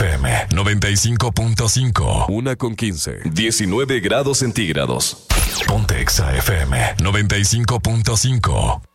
FM 95.5. 1:15. 19 grados centígrados. Ponte Exa FM 95.5.